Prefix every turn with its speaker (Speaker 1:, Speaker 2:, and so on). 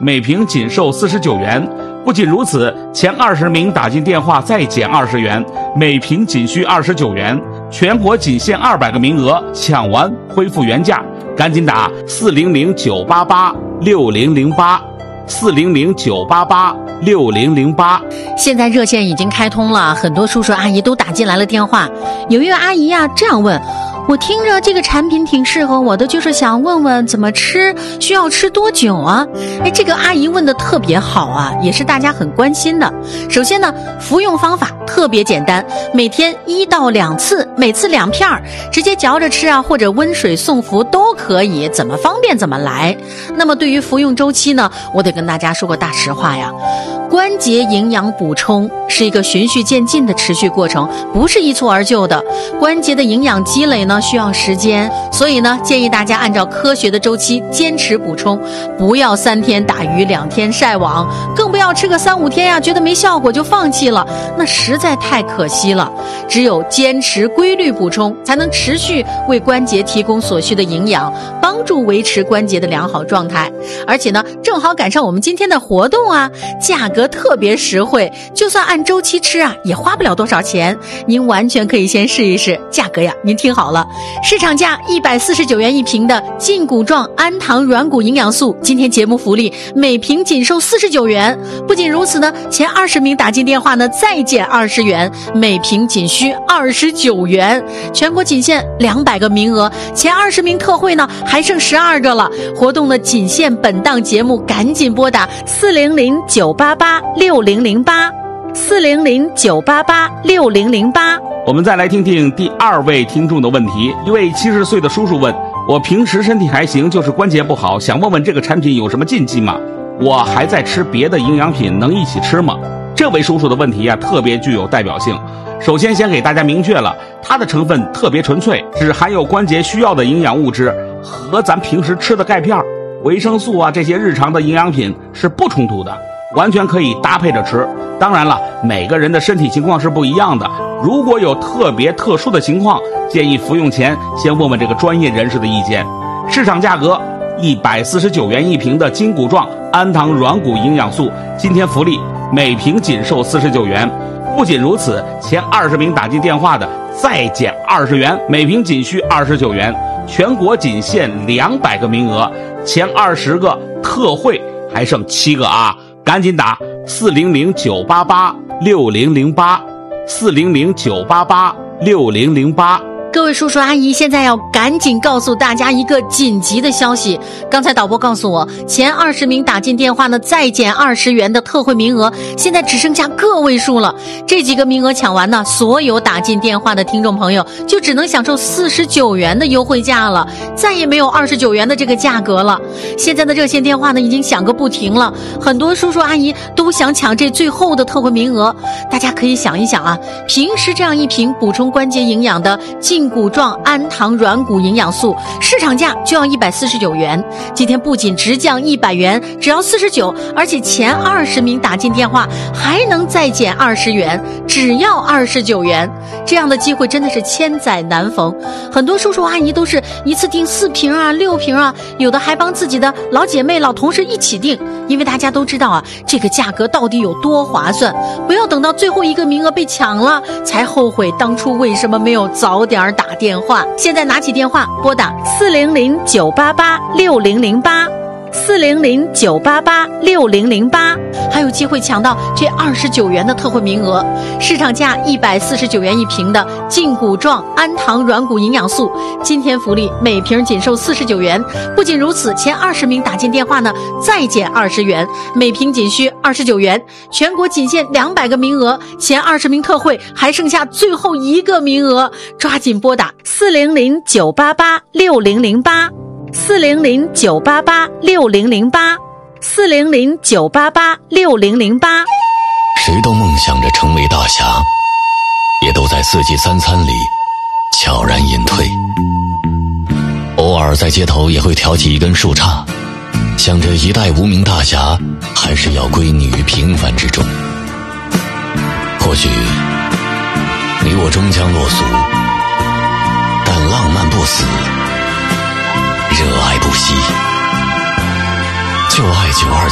Speaker 1: 每瓶仅售49元。不仅如此，前20名打进电话再减20元，每瓶仅需29元。全国仅限200个名额，抢完恢复原价，赶紧打400-988-6008，400-988-6008。
Speaker 2: 现在热线已经开通了，很多叔叔阿姨都打进来了电话。有一位阿姨啊这样问，我听着这个产品挺适合我的，就是想问问怎么吃，需要吃多久啊？这个阿姨问的特别好啊，也是大家很关心的。首先呢，服用方法特别简单，每天1到2次，每次2片，直接嚼着吃啊，或者温水送服都可以，怎么方便怎么来。那么对于服用周期呢，我得跟大家说个大实话呀，关节营养补充是一个循序渐进的持续过程，不是一蹴而就的。关节的营养积累呢需要时间，所以呢建议大家按照科学的周期坚持补充，不要3天打鱼2天晒网，更不要吃个3-5天呀，觉得没效果就放弃了，那实在太可惜了。只有坚持规律补充，才能持续为关节提供所需的营养，帮助维持关节的良好状态。而且呢，正好赶上我们今天的活动啊，价格特别实惠，就算按周期吃啊，也花不了多少钱。您完全可以先试一试，价格呀，您听好了，市场价149元1瓶的胫骨状氨糖软骨营养素，今天节目福利每瓶仅售49元。不仅如此呢，前20名打进电话呢再减20元，每瓶仅需29元。全国仅限200个名额，前20名特惠呢还剩12个了。活动呢仅限本档节目，赶紧拨打400-988-6008，400-988-6008。
Speaker 1: 我们再来听听第2位听众的问题。一位70岁的叔叔问，我平时身体还行，就是关节不好，想问问这个产品有什么禁忌吗？我还在吃别的营养品，能一起吃吗？这位叔叔的问题啊特别具有代表性。首先先给大家明确了，它的成分特别纯粹，只含有关节需要的营养物质，和咱平时吃的钙片、维生素啊这些日常的营养品是不冲突的，完全可以搭配着吃。当然了，每个人的身体情况是不一样的，如果有特殊的情况，建议服用前先问问这个专业人士的意见。市场价格149元1瓶的胫骨状氨糖软骨营养素，今天福利每瓶仅售49元。不仅如此，前20名打进电话的再减20元，每瓶仅需29元。全国仅限200个名额，前20个特惠还剩7个啊！赶紧打400-988-6008，400-988-6008。
Speaker 2: 各位叔叔阿姨，现在要赶紧告诉大家一个紧急的消息。刚才导播告诉我，前20名打进电话呢再减20元的特惠名额，现在只剩下个位数了。这几个名额抢完呢，所有打进电话的听众朋友就只能享受49元的优惠价了，再也没有29元的这个价格了。现在的热线电话呢已经响个不停了，很多叔叔阿姨都想抢这最后的特惠名额。大家可以想一想啊，平时这样一瓶补充关节营养的胫骨状氨糖软骨营养素，市场价就要149元，今天不仅直降100元，只要49，而且前20名打进电话还能再减20元，只要29元。这样的机会真的是千载难逢，很多叔叔阿姨都是一次订4瓶啊、6瓶啊，有的还帮自己的老姐妹、老同事一起订，因为大家都知道啊，这个价格到底有多划算，不要等到最后一个名额被抢了才后悔当初为什么没有早点打电话。现在拿起电话拨打400-988-6008，400-988-6008，还有机会抢到这29元的特惠名额。市场价149元1瓶的胫骨状氨糖软骨营养素，今天福利每瓶仅售49元。不仅如此，前20名打进电话呢再减20元，每瓶仅需29元。全国仅限200个名额，前20名特惠还剩下最后一个名额，抓紧拨打
Speaker 3: 400-988-6008，400-988-6008，400-988-6008。谁都梦想着成为大侠，也都在4季3餐里悄然隐退。偶尔在街头也会挑起一根树杈，想着一代无名大侠还是要归泥于平凡之中。或许你我终将落俗，但浪漫不死，热爱不息。就爱927。